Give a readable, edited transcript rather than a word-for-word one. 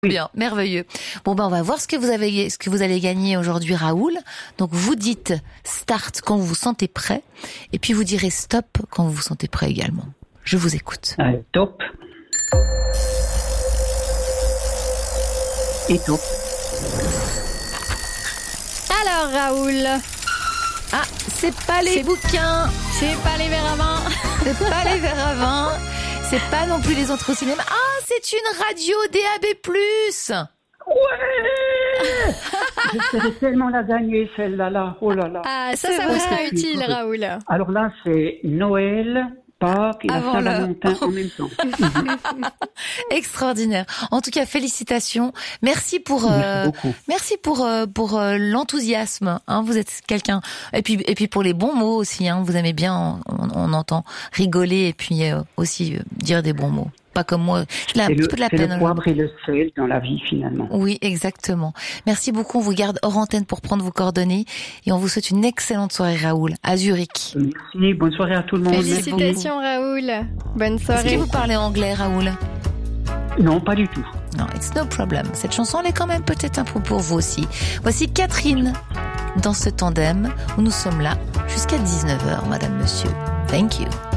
Bien, merveilleux. Bon on va voir ce que vous allez gagner aujourd'hui, Raoul. Donc vous dites start quand vous vous sentez prêt, et puis vous direz stop quand vous vous sentez prêt également. Je vous écoute. Allez, top. Et top. Alors Raoul, C'est pas les bouquins, c'est pas les verres à vin. c'est pas les verres à vin, c'est pas non plus les entrées au cinéma. C'est une radio DAB+. Ouais. J'espérais tellement la gagner, celle-là. Là. Oh là là. Ah, ça C'est vous vrai. sera utile, Raoul. Alors là, c'est Noël, Pâques et la Avant Saint-Valentin en même temps. Extraordinaire. En tout cas, félicitations. Merci pour Merci beaucoup. pour l'enthousiasme. Vous êtes quelqu'un. Et puis pour les bons mots aussi. Vous aimez bien. On entend rigoler et puis aussi dire des bons mots. Pas comme moi. J'ai un petit peu de la peine. C'est le poivre et le sel dans la vie, finalement. Oui, exactement. Merci beaucoup. On vous garde hors antenne pour prendre vos coordonnées et on vous souhaite une excellente soirée, Raoul, à Zurich. Merci. Bonne soirée à tout le monde. Félicitations, Raoul. Bonne Est-ce soirée. que vous parlez anglais, Raoul? Non, pas du tout. Non, it's no problem. Cette chanson, elle est quand même peut-être un peu pour vous aussi. Voici Catherine dans ce tandem où nous sommes là jusqu'à 19h, madame, monsieur. Thank you.